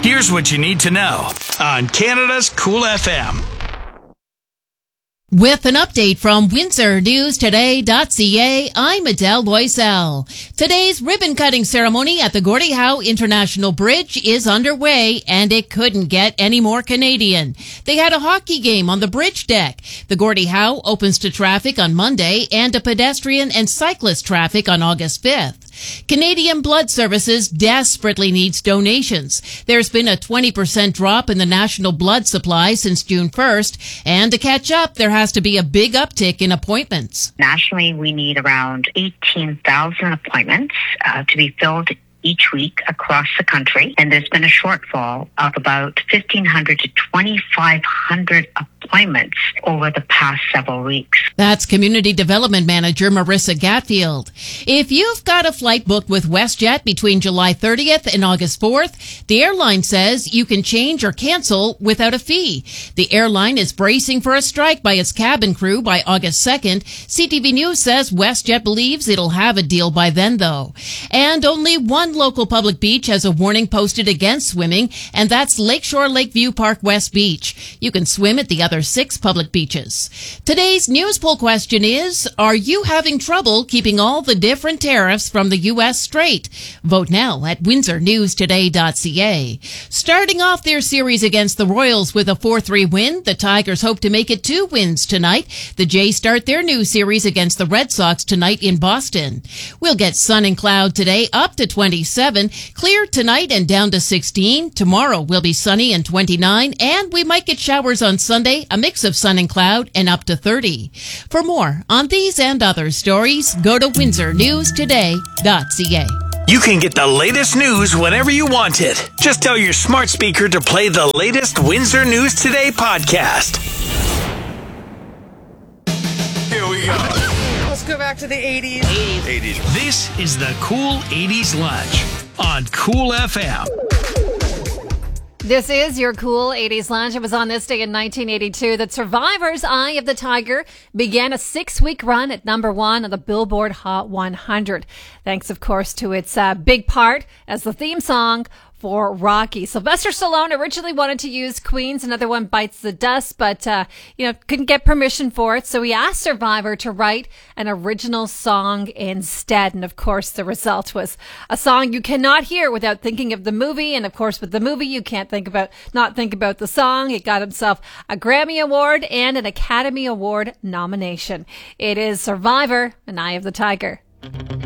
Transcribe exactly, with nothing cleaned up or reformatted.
Here's what you need to know on Canada's Cool F M. With an update from Windsor News Today dot C A, I'm Adele Loisel. Today's ribbon-cutting ceremony at the Gordie Howe International Bridge is underway, and it couldn't get any more Canadian. They had a hockey game on the bridge deck. The Gordie Howe opens to traffic on Monday and to pedestrian and cyclist traffic on August fifth. Canadian Blood Services desperately needs donations. There's been a twenty percent drop in the national blood supply since June first, and to catch up, there has to be a big uptick in appointments. Nationally, we need around eighteen thousand appointments uh, to be filled each week across the country, and there's been a shortfall of about fifteen hundred to twenty-five hundred appointments over the past several weeks. That's Community Development Manager Marissa Gatfield. If you've got a flight booked with WestJet between July thirtieth and August fourth, the airline says you can change or cancel without a fee. The airline is bracing for a strike by its cabin crew by August second. C T V News says WestJet believes it'll have a deal by then, though. And only one local public beach has a warning posted against swimming, and that's Lakeshore Lakeview Park West Beach. You can swim at the other six public beaches. Today's news poll question is, are you having trouble keeping all the different tariffs from the U S straight? Vote now at Windsor News Today dot C A. Starting off their series against the Royals with a four three win, the Tigers hope to make it two wins tonight. The Jays start their new series against the Red Sox tonight in Boston. We'll get sun and cloud today up to twenty-seven, clear tonight and down to sixteen. Tomorrow will be sunny and twenty-nine, and we might get showers on Sunday, a mix of sun and cloud, and up to thirty. For more on these and other stories, go to Windsor News Today dot C A. You can get the latest news whenever you want it. Just tell your smart speaker to play the latest Windsor News Today podcast. Here we go. Let's go back to the eighties. eighties. This is the Cool eighties Lunch on Cool F M. This is your Cool eighties Lunch. It was on this day in nineteen eighty-two that Survivor's Eye of the Tiger began a six-week run at number one on the Billboard Hot one hundred. Thanks, of course, to its uh, big part as the theme song for Rocky. Sylvester Stallone originally wanted to use Queen's Another One Bites the Dust, but, uh, you know, couldn't get permission for it. So he asked Survivor to write an original song instead. And of course, the result was a song you cannot hear without thinking of the movie. And of course, with the movie, you can't think about, not think about the song. It got himself a Grammy Award and an Academy Award nomination. It is Survivor, An Eye of the Tiger.